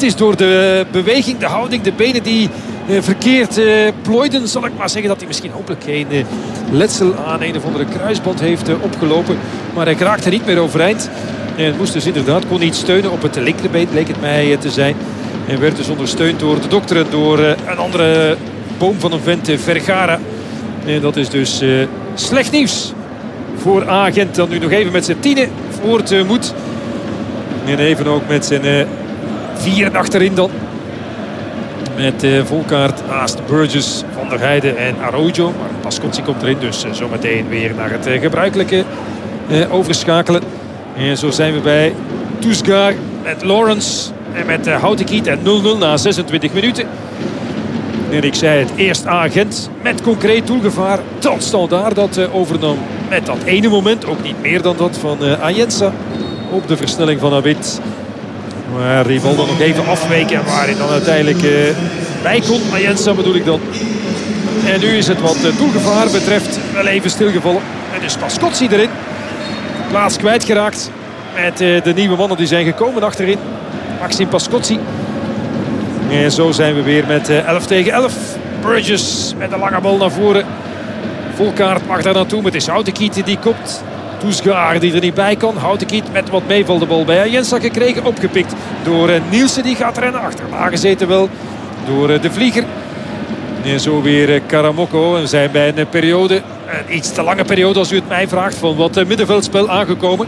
Het is door de beweging, de houding, de benen die verkeerd plooiden, zal ik maar zeggen, dat hij misschien hopelijk geen letsel aan een of andere kruisband heeft opgelopen. Maar hij raakte niet meer overeind. En moest dus inderdaad, kon niet steunen op het linkerbeen, bleek het mij te zijn. En werd dus ondersteund door de dokter en door een andere boom van een vent, Vergara. En dat is dus slecht nieuws voor Agent. Dan nu nog even met zijn 10 voort moet. En even ook met zijn 4 achterin dan. Met Volkaert naast Burgess, Van der Heijden en Araujo. Maar Pascozzi komt erin, dus zometeen weer naar het gebruikelijke overschakelen. En zo zijn we bij Tousgaard met Lawrence en met Houtekiet en 0-0 na 26 minuten. En ik zei het, eerst Agent met concreet doelgevaar. Dan Standaard dat overnam met dat ene moment, ook niet meer dan dat van Ayensa. Op de versnelling van Abid. Maar die bal dan nog even afweken waar hij dan uiteindelijk bij kon. Ayensa bedoel ik dan. En nu is het wat doelgevaar betreft wel even stilgevallen. En dus Pascozzi erin. Plaats kwijtgeraakt met de nieuwe mannen die zijn gekomen achterin. Maxime Pascozzi. En zo zijn we weer met 11 tegen 11. Burgess met een lange bal naar voren. Volkaert mag daar naartoe. Maar het is Houtekiet die kopt. Tousgaard die er niet bij kan. Houtekiet met wat meeval de bal bij Ayensa gekregen. Opgepikt door Nielsen die gaat rennen. Achterna gezeten wel door de vlieger. En zo weer Karamoko. En we zijn bij een periode, een iets te lange periode als u het mij vraagt, van wat middenveldspel aangekomen.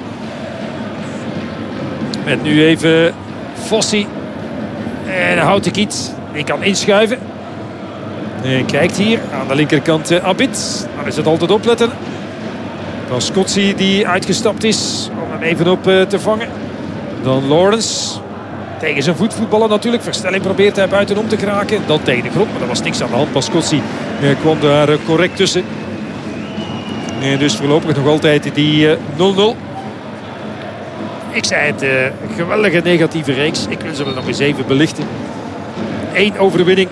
Met nu even Fossi. En Houtekiet, die kan inschuiven. En kijkt hier aan de linkerkant Abid. Dan is het altijd opletten. Pascozzi die uitgestapt is om hem even op te vangen. Dan Lawrence. Tegen zijn voet voetballen natuurlijk. Versnelling probeert hij buitenom te kraken. Dan tegen de grond, maar er was niks aan de hand. Pascozzi kwam daar correct tussen. En dus voorlopig nog altijd die 0-0. Ik zei het, geweldige negatieve reeks. Ik wil ze wel nog eens even belichten. 1 overwinning.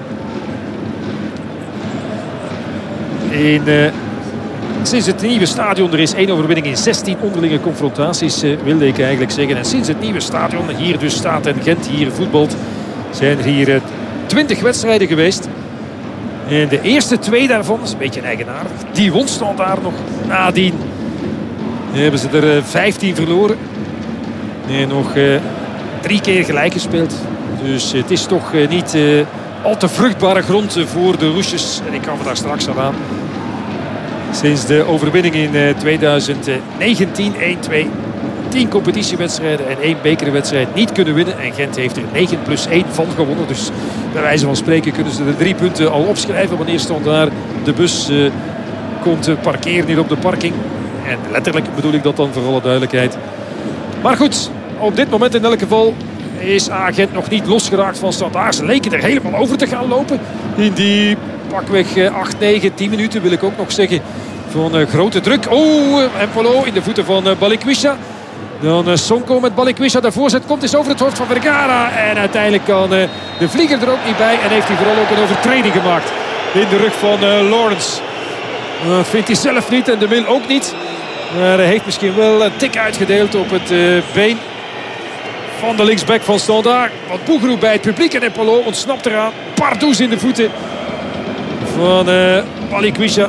Sinds het nieuwe stadion, er is 1 overwinning in 16 onderlinge confrontaties, wilde ik eigenlijk zeggen. En sinds het nieuwe stadion, hier dus staat en Gent hier voetbalt, zijn er hier 20 wedstrijden geweest. En de eerste 2 daarvan, dat is een beetje eigenaardig, die won Standaard nog. Nadien hebben ze er 15 verloren. En nog 3 keer gelijk gespeeld. Dus het is toch niet al te vruchtbare grond voor de Roesjes. En ik kan me daar straks aan. Sinds de overwinning in 2019, 1-2, 10 competitiewedstrijden en 1 bekerwedstrijd niet kunnen winnen. En Gent heeft er 9+1 van gewonnen. Dus bij wijze van spreken kunnen ze de 3 punten al opschrijven wanneer Standaard de bus komt parkeren hier op de parking. En letterlijk bedoel ik dat dan voor alle duidelijkheid. Maar goed, op dit moment in elk geval is Agent nog niet losgeraakt van Standaard. Ze leken er helemaal over te gaan lopen in die pakweg 8, 9, 10 minuten wil ik ook nog zeggen. Van grote druk. Oh, en Polo in de voeten van Balikwisha. Dan Sonko met Balikwisha. De voorzet komt eens over het hoofd van Vergara. En uiteindelijk kan de vlieger er ook niet bij. En heeft hij vooral ook een overtreding gemaakt in de rug van Lawrence. Dat vindt hij zelf niet en de Mil ook niet. Maar hij heeft misschien wel een tik uitgedeeld op het been van de linksback van Standaard. Wat boegeroep bij het publiek. En Polo ontsnapt eraan. Pardoes in de voeten van Balikwisha.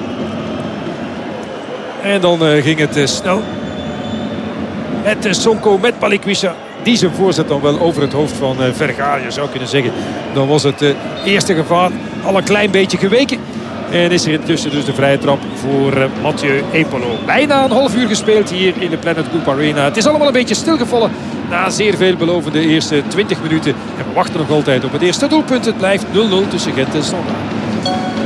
En dan ging het snel. Met Sonko, met Balikwisha. Die zijn voorzet dan wel over het hoofd van Vergara. Je zou kunnen zeggen, dan was het eerste gevaar al een klein beetje geweken. En is er intussen dus de vrije trap voor Mathieu Epolo. Bijna een half uur gespeeld hier in de Planet Group Arena. Het is allemaal een beetje stilgevallen na zeer veelbelovende eerste 20 minuten. En we wachten nog altijd op het eerste doelpunt. Het blijft 0-0 tussen Gent en Standaard.